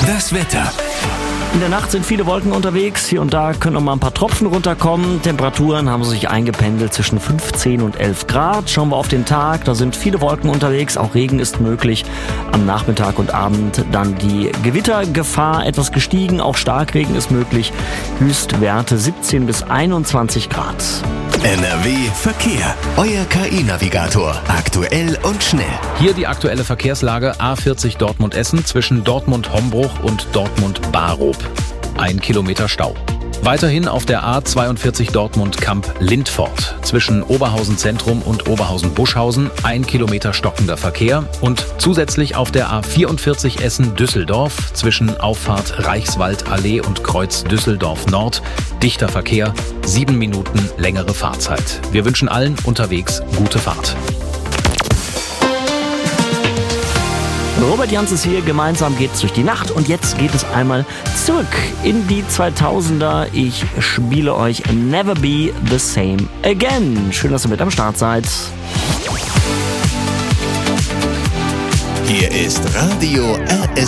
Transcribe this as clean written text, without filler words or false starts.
Das Wetter. In der Nacht sind viele Wolken unterwegs. Hier und da können noch mal ein paar Tropfen runterkommen. Temperaturen haben sich eingependelt zwischen 15 und 11 Grad. Schauen wir auf den Tag. Da sind viele Wolken unterwegs. Auch Regen ist möglich. Am Nachmittag und Abend dann die Gewittergefahr etwas gestiegen. Auch Starkregen ist möglich. Höchstwerte 17 bis 21 Grad. NRW Verkehr. Euer KI-Navigator. Aktuell und schnell. Hier die aktuelle Verkehrslage A40 Dortmund-Essen zwischen Dortmund-Hombruch und Dortmund-Barob. 1 Kilometer Stau. Weiterhin auf der A42 Dortmund-Kamp-Lindfort zwischen Oberhausen Zentrum und Oberhausen-Buschhausen 1 Kilometer stockender Verkehr und zusätzlich auf der A44 Essen-Düsseldorf zwischen Auffahrt Reichswaldallee und Kreuz Düsseldorf Nord dichter Verkehr, 7 Minuten längere Fahrzeit. Wir wünschen allen unterwegs gute Fahrt. Robert Jans ist hier, gemeinsam geht's durch die Nacht und jetzt geht es einmal zurück in die 2000er. Ich spiele euch Never Be the Same Again. Schön, dass ihr mit am Start seid. Hier ist Radio RS